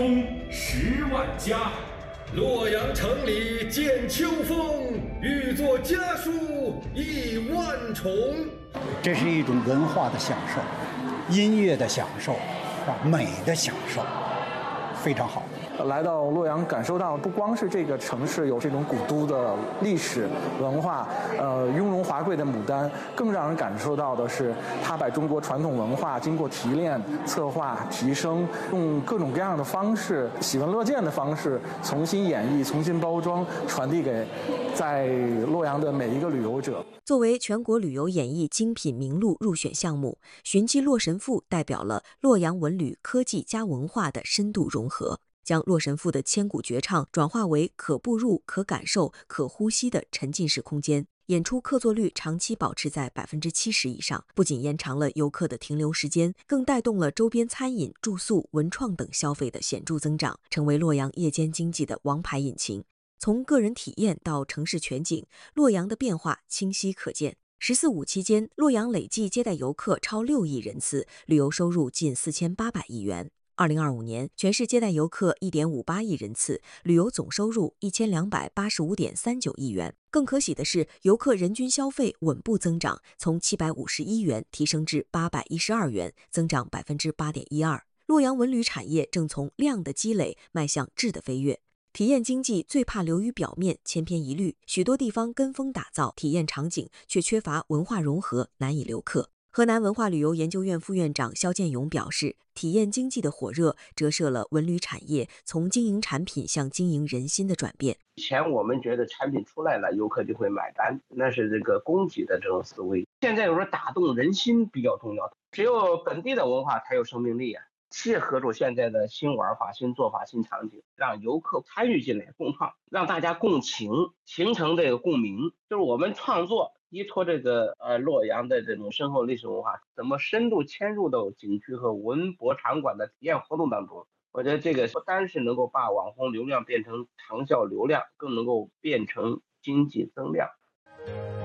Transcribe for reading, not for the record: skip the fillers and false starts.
中10万家。 洛阳城里见秋风，欲作家书意万重。 这是一种文化的享受，音乐的享受，美的享受，非常好。 来到洛阳，感受到不光是这个城市有这种古都的历史文化，雍容华贵的牡丹，更让人感受到的是，它把中国传统文化经过提炼、策划、提升，用各种各样的方式，喜闻乐见的方式，重新演绎、重新包装，传递给在洛阳的每一个旅游者。 作为全国旅游演艺精品名录入选项目，寻迹洛神赋代表了洛阳文旅科技加文化的深度融合，将洛神赋的千古绝唱转化为可步入、可感受、可呼吸的沉浸式空间。演出客座率长期保持在70%以上，不仅延长了游客的停留时间，更带动了周边餐饮、住宿、文创等消费的显著增长，成为洛阳夜间经济的王牌引擎。从个人体验到城市全景，洛阳的变化清晰可见。“14·5”期间，洛阳累计接待游客超6亿人次，旅游收入近4800亿元。2025年，全市接待游客1.58亿人次，旅游总收入1285.39亿元。更可喜的是，游客人均消费稳步增长，从751元提升至812元，增长8.12%。洛阳文旅产业正从量的积累迈向质的飞跃。体验经济最怕流于表面，千篇一律，许多地方跟风打造体验场景，却缺乏文化融合，难以留客。河南文化旅游研究院副院长肖建勇表示，体验经济的火热折射了文旅产业从经营产品向经营人心的转变。 以前我们觉得产品出来了，游客就会买单，那是这个供给的这种思维。现在有时候打动人心比较重要，只有本地的文化才有生命力啊。切合住现在的新玩法、新做法、新场景，让游客参与进来共创，让大家共情，形成这个共鸣。就是我们创作依托这个洛阳的这种深厚历史文化，怎么深度嵌入到景区和文博场馆的体验活动当中。我觉得这个不单是能够把网红流量变成长效流量，更能够变成经济增量。